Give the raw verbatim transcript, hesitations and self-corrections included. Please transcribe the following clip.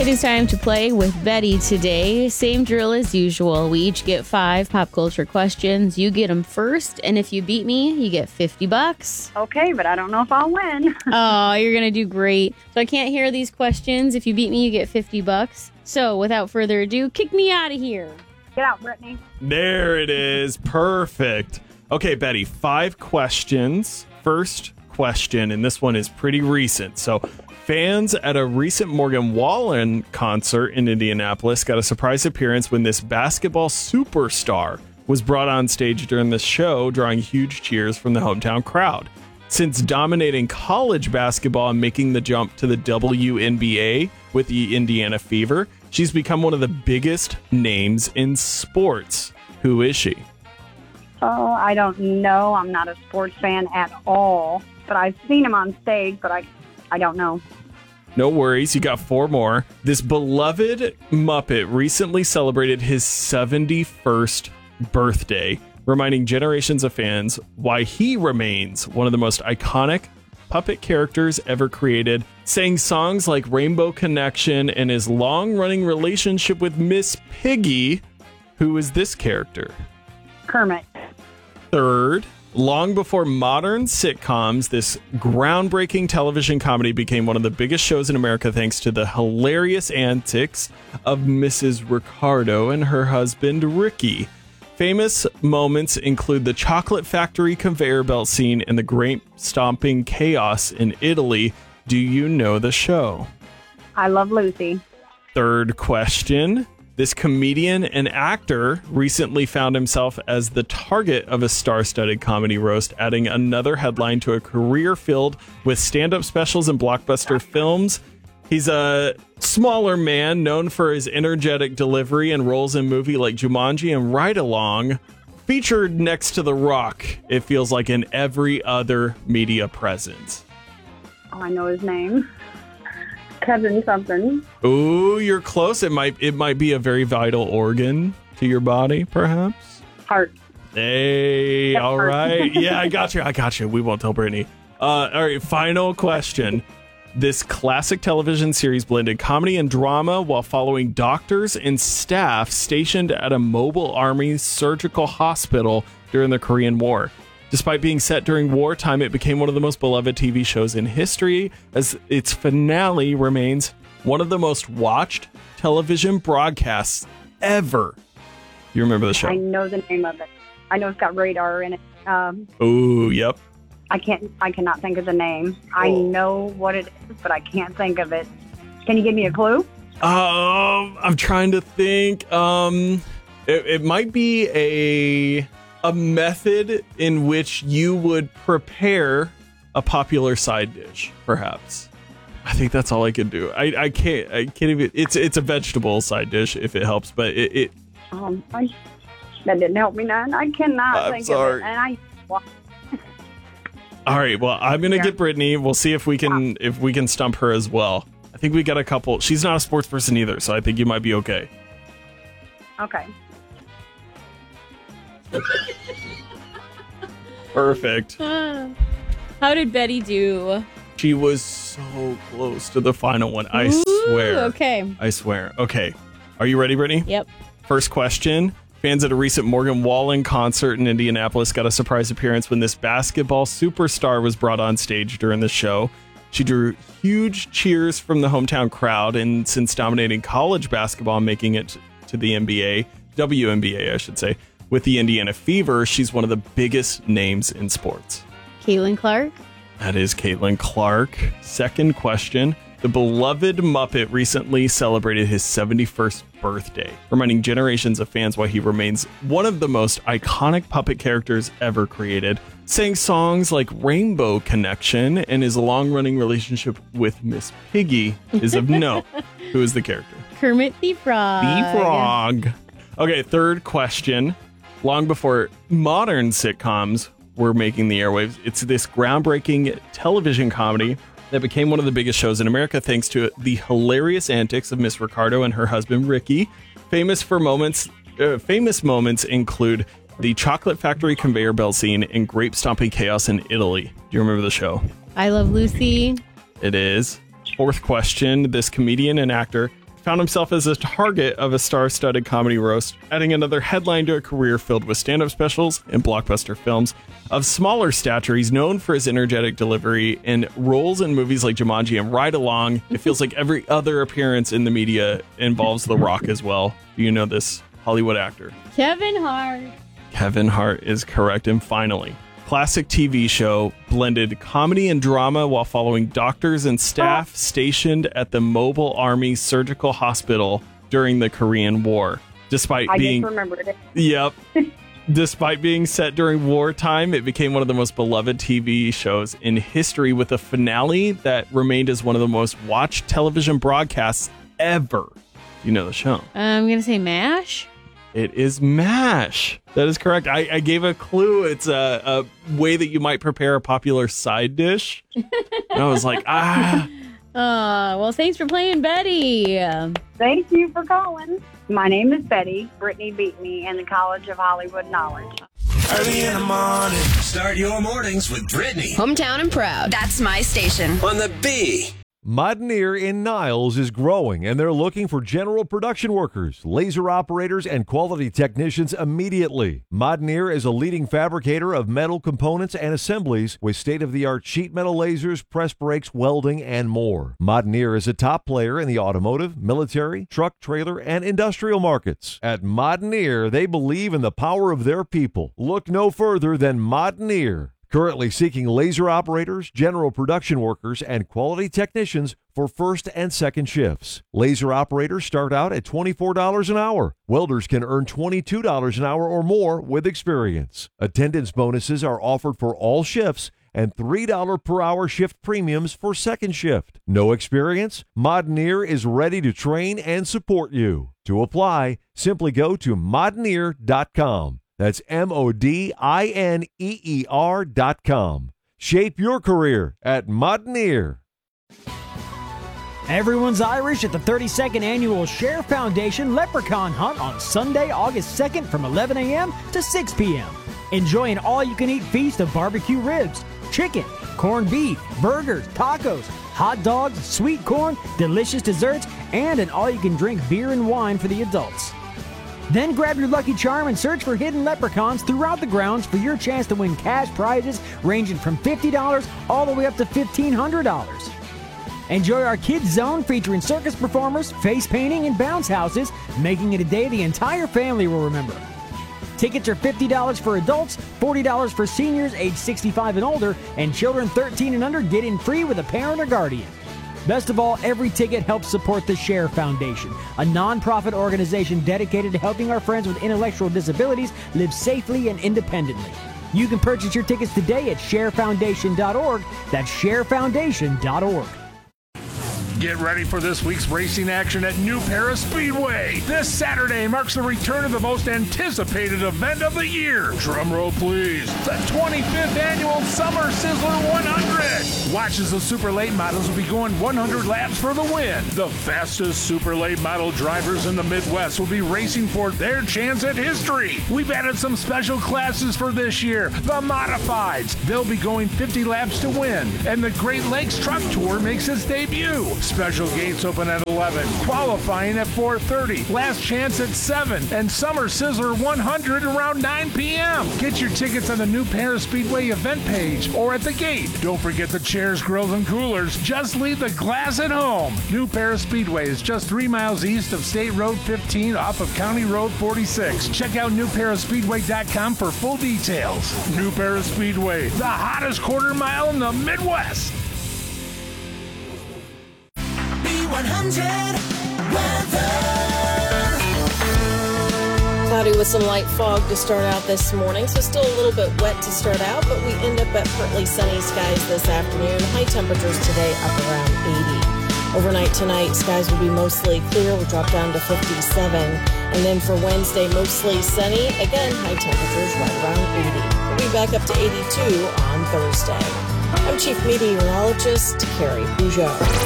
It is time to play with Betty today. Same drill as usual. We each get five pop culture questions. You get them first, and if you beat me, you get fifty bucks. Okay, but I don't know if I'll win. Oh, you're going to do great. So I can't hear these questions. If you beat me, you get fifty bucks. So without further ado, kick me out of here. Get out, Brittany. There it is. Perfect. Okay, Betty, five questions. First question, and this one is pretty recent. So fans at a recent Morgan Wallen concert in Indianapolis got a surprise appearance when this basketball superstar was brought on stage during the show, drawing huge cheers from the hometown crowd. Since dominating college basketball and making the jump to the W N B A with the Indiana Fever, she's become one of the biggest names in sports. Who is she? Oh, I don't know. I'm not a sports fan at all, but I've seen him on stage, but I I don't know. No worries, you got four more. This beloved Muppet recently celebrated his seventy-first birthday, reminding generations of fans why he remains one of the most iconic puppet characters ever created, sang songs like Rainbow Connection and his long-running relationship with Miss Piggy. Who is this character? Kermit. Third, long before modern sitcoms, this groundbreaking television comedy became one of the biggest shows in America thanks to the hilarious antics of Missus Ricardo and her husband, Ricky. Famous moments include the chocolate factory conveyor belt scene and the grape stomping chaos in Italy. Do you know the show? I Love Lucy. Third question. This comedian and actor recently found himself as the target of a star-studded comedy roast, adding another headline to a career filled with stand-up specials and blockbuster films. He's a smaller man known for his energetic delivery and roles in movies like Jumanji and Ride Along. Featured next to The Rock, it feels like, in every other media presence. Oh, I know his name. Kevin something. Ooh, you're close. It might it might be a very vital organ to your body, perhaps. Heart. Hey, That's all heart. right. Yeah, I got you. I got you. We won't tell Brittany. Uh, all right, final question. This classic television series blended comedy and drama while following doctors and staff stationed at a mobile army surgical hospital during the Korean War. Despite being set during wartime, it became one of the most beloved T V shows in history, as its finale remains one of the most watched television broadcasts ever. You remember the show? I know the name of it. I know it's got radar in it. Um, Ooh, yep. I can't. I cannot think of the name. I Oh. know what it is, but I can't think of it. Can you give me a clue? Um, I'm trying to think. Um, it, it might be a a method in which you would prepare a popular side dish, perhaps. I think that's all I can do. I, I can't. I can't even. It's it's a vegetable side dish if it helps, but it. it Um, I, that didn't help me none. I cannot I'm think sorry. of it. And I. Well, all right. Well, I'm gonna Yeah. get Brittany. We'll see if we can if we can stump her as well. I think we got a couple. She's not a sports person either, so I think you might be okay. okay. Perfect. Ah. How did Betty do? She was so close to the final one. I Ooh, swear. Okay. I swear. Okay. Are you ready, Brittany? Yep. First question. Fans at a recent Morgan Wallen concert in Indianapolis got a surprise appearance when this basketball superstar was brought on stage during the show. She drew huge cheers from the hometown crowd, and since dominating college basketball and making it to the N B A, W N B A, I should say, with the Indiana Fever, she's one of the biggest names in sports. Caitlin Clark. That is Caitlin Clark. Second question. The beloved Muppet recently celebrated his seventy-first birthday, reminding generations of fans why he remains one of the most iconic puppet characters ever created. Sang songs like Rainbow Connection, and his long-running relationship with Miss Piggy is of note. Who is the character? Kermit the Frog. The Frog. Okay, third question. Long before modern sitcoms were making the airwaves, it's this groundbreaking television comedy that became one of the biggest shows in America thanks to the hilarious antics of Miss Ricardo and her husband Ricky. Famous for moments, uh, famous moments include the chocolate factory conveyor belt scene and grape stomping chaos in Italy. Do you remember the show? I Love Lucy. It is. Fourth question. This comedian and actor found himself as a target of a star-studded comedy roast, adding another headline to a career filled with stand-up specials and blockbuster films. Of smaller stature, he's known for his energetic delivery and roles in movies like Jumanji and Ride Along. It feels like every other appearance in the media involves The Rock as well. Do you know this Hollywood actor? Kevin Hart. Kevin Hart is correct. And finally, classic T V show blended comedy and drama while following doctors and staff stationed at the Mobile Army Surgical Hospital during the Korean War. Despite I being, just remembered it. Yep. Despite being set during wartime, it became one of the most beloved T V shows in history, with a finale that remained as one of the most watched television broadcasts ever. You know the show. I'm going to say MASH. It is MASH. That is correct. I, I gave a clue. It's a, a way that you might prepare a popular side dish. And I was like, ah. Uh, well, thanks for playing, Betty. Thank you for calling. My name is Betty. Brittany beat me in the College of Hollywood Knowledge. Early in the morning. Start your mornings with Brittany. Hometown and proud. That's my station. On the B. Modneer in Niles is growing, and they're looking for general production workers, laser operators, and quality technicians immediately. Modneer is a leading fabricator of metal components and assemblies with state-of-the-art sheet metal lasers, press brakes, welding, and more. Modneer is a top player in the automotive, military, truck, trailer, and industrial markets. At Modneer, they believe in the power of their people. Look no further than Modneer. Currently seeking laser operators, general production workers, and quality technicians for first and second shifts. Laser operators start out at twenty-four dollars an hour. Welders can earn twenty-two dollars an hour or more with experience. Attendance bonuses are offered for all shifts and three dollars per hour shift premiums for second shift. No experience? Modneer is ready to train and support you. To apply, simply go to modneer dot com. That's M O D I N E E R dot com. Shape your career at Modneer. Everyone's Irish at the thirty-second Annual Share Foundation Leprechaun Hunt on Sunday, August second from eleven a.m. to six p.m. Enjoy an all-you-can-eat feast of barbecue ribs, chicken, corned beef, burgers, tacos, hot dogs, sweet corn, delicious desserts, and an all-you-can-drink beer and wine for the adults. Then grab your lucky charm and search for hidden leprechauns throughout the grounds for your chance to win cash prizes ranging from fifty dollars all the way up to fifteen hundred dollars. Enjoy our kids zone featuring circus performers, face painting, and bounce houses, making it a day the entire family will remember. Tickets are fifty dollars for adults, forty dollars for seniors age sixty-five and older, and children thirteen and under get in free with a parent or guardian. Best of all, every ticket helps support the Share Foundation, a nonprofit organization dedicated to helping our friends with intellectual disabilities live safely and independently. You can purchase your tickets today at share foundation dot org. That's share foundation dot org. Get ready for this week's racing action at New Paris Speedway. This Saturday marks the return of the most anticipated event of the year. Drum roll, please. The twenty-fifth Annual Summer Sizzler one hundred. Watch as the super late models will be going one hundred laps for the win. The fastest super late model drivers in the Midwest will be racing for their chance at history. We've added some special classes for this year. The Modifieds. They'll be going fifty laps to win. And the Great Lakes Truck Tour makes its debut. Special gates open at eleven, qualifying at four thirty, last chance at seven, and Summer Sizzler one hundred around nine p.m. Get your tickets on the New Paris Speedway event page or at the gate. Don't forget the chairs, grills, and coolers. Just leave the glass at home. New Paris Speedway is just three miles east of State Road fifteen off of County Road forty-six. Check out new paris speedway dot com for full details. New Paris Speedway, the hottest quarter mile in the Midwest. one hundred weather. Cloudy with some light fog to start out this morning, so still a little bit wet to start out, but we end up at partly sunny skies this afternoon. High temperatures today up around eighty. Overnight tonight, skies will be mostly clear. We'll drop down to fifty-seven. And then for Wednesday, mostly sunny. Again, high temperatures right around eighty. We'll be back up to eighty-two on Thursday. I'm Chief Meteorologist Carrie Peugeot.